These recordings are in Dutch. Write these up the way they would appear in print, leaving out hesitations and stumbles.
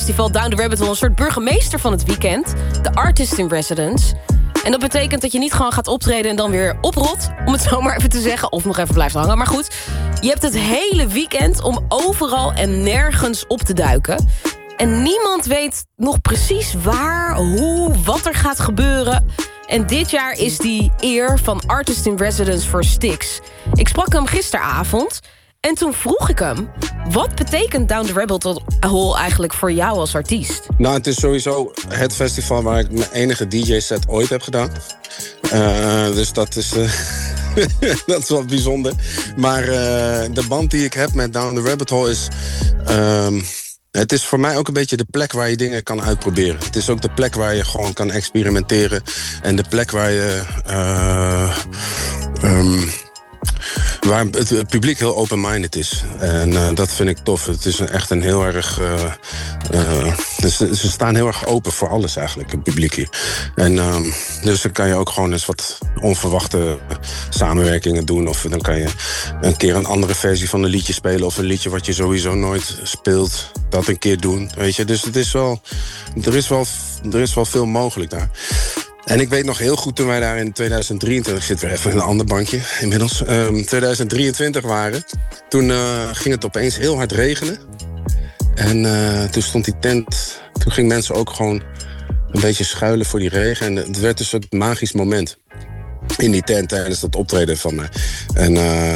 festival Down the Rabbit Hole een soort burgemeester van het weekend. De artist in residence. En dat betekent dat je niet gewoon gaat optreden en dan weer oprot, om het zo maar even te zeggen. Of nog even blijft hangen. Maar goed, je hebt het hele weekend om overal en nergens op te duiken. En niemand weet nog precies waar, hoe, wat er gaat gebeuren. En dit jaar is die eer van Artist in Residence voor Styx. Ik sprak hem gisteravond en toen vroeg ik hem, wat betekent Down the Rabbit Hole eigenlijk voor jou als artiest? Nou, het is sowieso het festival waar ik mijn enige DJ-set ooit heb gedaan. Dus dat is, dat is wel bijzonder. Maar de band die ik heb met Down the Rabbit Hole is... het is voor mij ook een beetje de plek waar je dingen kan uitproberen. Het is ook de plek waar je gewoon kan experimenteren. En de plek waar je... waar het publiek heel open-minded is. En dat vind ik tof. Het is echt een heel erg... ze staan heel erg open voor alles eigenlijk, het publiek hier. En dus dan kan je ook gewoon eens wat onverwachte samenwerkingen doen. Of dan kan je een keer een andere versie van een liedje spelen. Of een liedje wat je sowieso nooit speelt. Dat een keer doen, weet je. Dus het is wel... Er is wel veel mogelijk daar. En ik weet nog heel goed toen wij daar in 2023... zitten we even in een ander bankje inmiddels... 2023 waren. Toen ging het opeens heel hard regenen. En toen stond die tent... Toen gingen mensen ook gewoon een beetje schuilen voor die regen. En het werd een soort magisch moment in die tent tijdens dat optreden van mij. En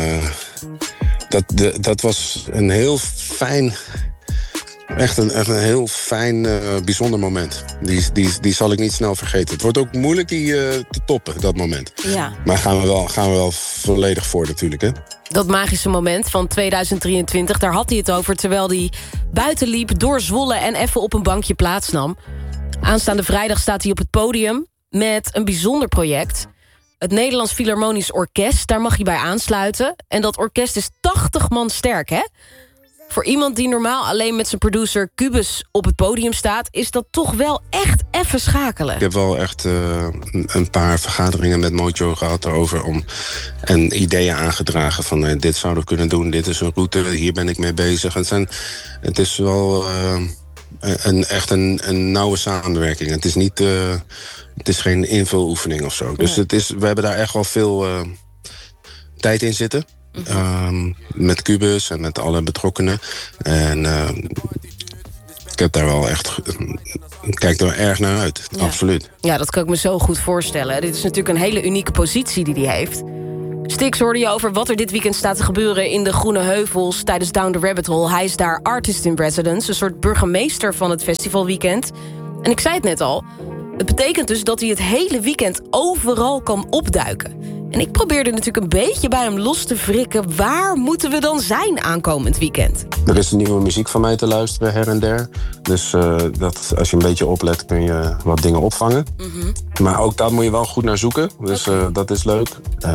dat was een heel fijn... Echt een heel fijn, bijzonder moment. Die zal ik niet snel vergeten. Het wordt ook moeilijk die te toppen, dat moment. Ja. Maar gaan we wel volledig voor natuurlijk, hè? Dat magische moment van 2023, daar had hij het over... terwijl hij buiten liep, door Zwolle en even op een bankje plaatsnam. Aanstaande vrijdag staat hij op het podium met een bijzonder project. Het Nederlands Philharmonisch Orkest, daar mag je bij aansluiten. En dat orkest is 80 man sterk, hè? Voor iemand die normaal alleen met zijn producer Cubus op het podium staat... is dat toch wel echt even schakelen. Ik heb wel echt een paar vergaderingen met Mojo gehad daarover... en ideeën aangedragen van dit zouden we kunnen doen... dit is een route, hier ben ik mee bezig. Het is wel echt een nauwe samenwerking. Het is niet... het is geen invuloefening of zo. Dus we hebben daar echt wel veel tijd in zitten... met Cubus en met alle betrokkenen. En ik heb daar wel echt... Ik kijk er erg naar uit, absoluut. Ja, dat kan ik me zo goed voorstellen. Dit is natuurlijk een hele unieke positie die hij heeft. Styx hoorde je over wat er dit weekend staat te gebeuren... in de Groene Heuvels tijdens Down the Rabbit Hole. Hij is daar artist in residence, een soort burgemeester van het festivalweekend. En ik zei het net al, het betekent dus dat hij het hele weekend overal kan opduiken. En ik probeerde natuurlijk een beetje bij hem los te wrikken... waar moeten we dan zijn aankomend weekend? Er is nieuwe muziek van mij te luisteren her en der. Dus als je een beetje oplet kun je wat dingen opvangen. Maar ook daar moet je wel goed naar zoeken. Dus dat is leuk.